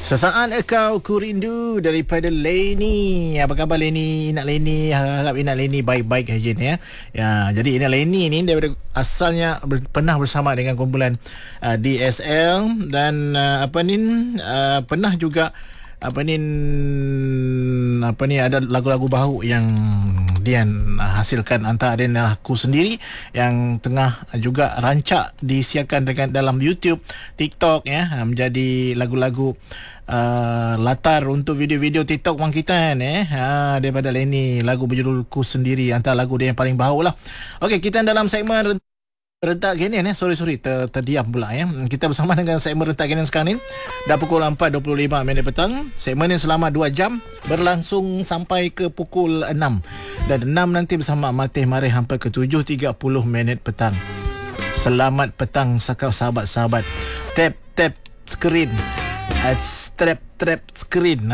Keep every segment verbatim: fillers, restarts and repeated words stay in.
Sesaat kau ku rindu daripada Leni. Apa khabar Leni? Inak Leni, harap Inak Leni baik-baik saja ni ya. Ya, jadi Inak Leni ni daripada asalnya ber, pernah bersama dengan kumpulan uh, D S L dan uh, apa ni uh, pernah juga apa ni apa ni ada lagu-lagu baru yang Dian hasilkan, antara adalah Aku Sendiri yang tengah juga rancak disiarkan dengan dalam YouTube, TikTok ya, menjadi lagu-lagu uh, latar untuk video-video TikTok Wang Kitan eh ha, daripada Leni, lagu berjudul Aku Sendiri, antara lagu dia yang paling baru lah. Okey, kita dalam segmen Rentak Genian eh. Sorry sorry ter, terdiam pula ya. Kita bersama dengan segmen Rentak Genian sekarang ni. Dah pukul empat dua puluh lima minit petang. Segmen ini selama dua jam berlangsung sampai ke pukul enam. Dan enam nanti bersama Matih Marih sampai ke tujuh tiga puluh minit petang. Selamat petang sakau sahabat-sahabat. Tap tap skrin. Strap trap skrin.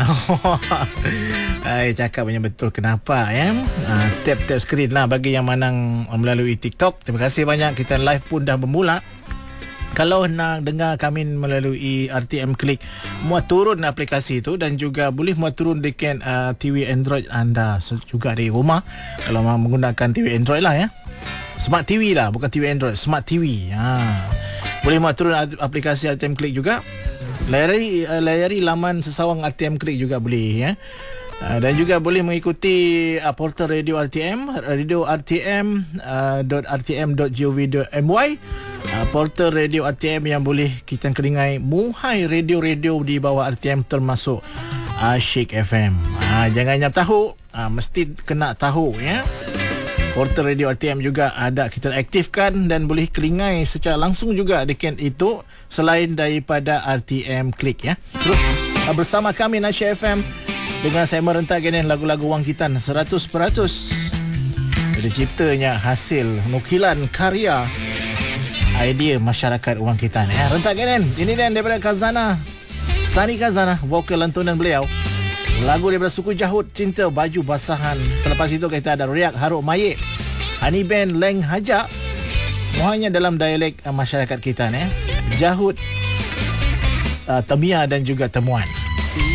Ai cakap punya betul kenapa ya. Uh, tap tap skrin lah bagi yang menang melalui TikTok. Terima kasih banyak. Kita live pun dah bermula. Kalau nak dengar kami melalui R T M Click, muat turun aplikasi itu dan juga boleh muat turun dekat uh, T V Android anda juga di rumah. Kalau mahu menggunakan T V Android lah ya. Smart T V lah, bukan T V Android, Smart T V. Ha. Boleh muat turun aplikasi R T M Click juga. Layari uh, layari laman sesawang R T M Click juga boleh ya. Uh, dan juga boleh mengikuti uh, portal radio R T M, radio R T M dot r t m dot gov dot m y, uh, portal radio R T M yang boleh kita keringai muhai radio-radio di bawah R T M termasuk Asyik F M. Uh, jangan nyap tahu, uh, mesti kena tahu ya. Portal radio R T M juga ada kita aktifkan dan boleh keringai secara langsung juga dekat itu selain daripada R T M Click ya. Terus uh, bersama kami Asyik F M dengan saya merentak ini lagu-lagu Wang Kitan seratus peratus dari ciptanya hasil nukilan karya idea masyarakat Wang Kitan ya. Rentak ini ini dia daripada Khazanah, Sani Khazanah, vokal lantunan beliau. Lagu daripada suku Jahut, Cinta Baju Basahan. Selepas itu kita ada Riak Haruk Mayik, Honey Band Leng Hajak, semuanya dalam dialek uh, masyarakat kita eh. Jahut, uh, Temia dan juga Temuan.